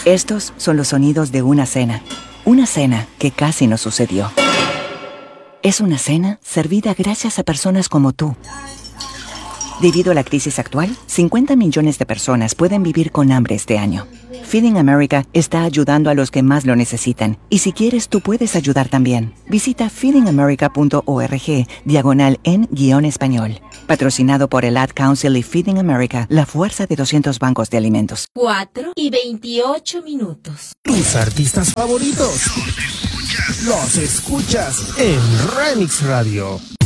Estos son los sonidos de una cena. Una cena que casi no sucedió. Es una cena servida gracias a personas como tú. Debido a la crisis actual, 50 millones de personas pueden vivir con hambre este año. Feeding America está ayudando a los que más lo necesitan. Y si quieres, tú puedes ayudar también. Visita feedingamerica.org/en-español. Patrocinado por el Ad Council y Feeding America, la fuerza de 200 bancos de alimentos. 4:28. Tus artistas favoritos los escuchas en Remix Radio.